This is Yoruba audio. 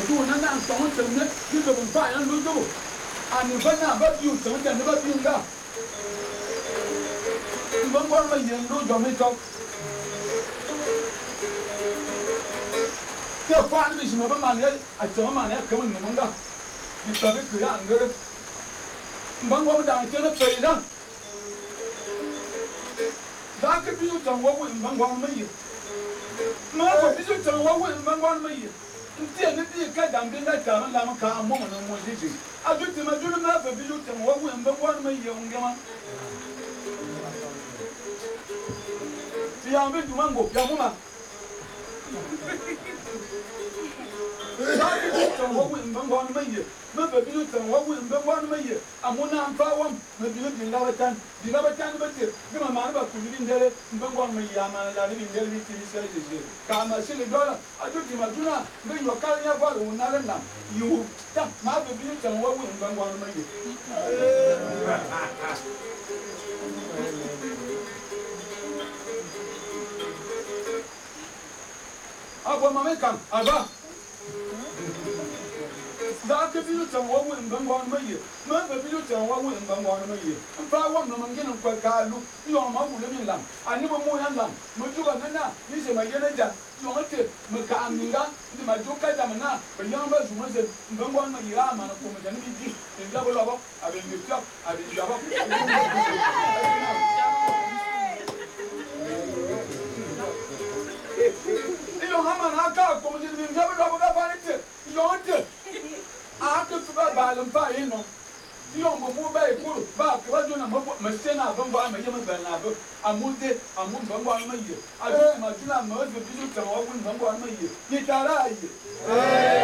do na na so ntem ne you go buy and do do and if na ba you so ntem ne ba bi nga mbon bon ma yen do jo me talk ke fa ni bi ma ba ma ne a so ma ne ka mun nga ni ta be ku ya ngere mbon bon da ke ne pe da da ke bi you tan wo wo mbon bon ma ye ma ko bi you tan wo wo mbon bon ma ye nti ne bi ka da mbi na ta la ma ka mo no mo jiji ajuti ma julu ma fa bi you tan wo wo mbon bon ma ye ngema ya mbe dumango ya muma Sadi tan wo wo mbangwa no maye me be bi tan wo wo mbangwa no maye amuna amfa wam me bi bi ngabatan be te bi ma ma ba ku bi ndere mbangwa no maye ama la ni ndere ni ti sele je ka ma sele dola aju di ma duna me yo ka nya ba ru na na yu ta ma be bi tan wo wo mbangwa no maye abo mame kan aba da ke bi tan wo wo mbangwa no maye me be bi tan wo wo mbangwa no maye mfa wo no mangena kwa kalu yo ma bu le min lam ani mo mo yan lam mo juga nana ni se ma yene ja yo te me ka aminga ni ma joka ja mana be yan ba zuma se mbangwa no maye ama na ko me jani bi di en da bo lobo abe mi tap abe jaba yo hama na ka ko mo jini bi ngaba do ga ba ni te yo te a to ba ba lam pa ino yo mo mo ba e kuru ba ke ba jona mo ma se na ban ba ma yema ba na ba amunde amun ban ba ma ye a do ma jina ma be bi ju ta wa kun ban ba ma ye ni tara ye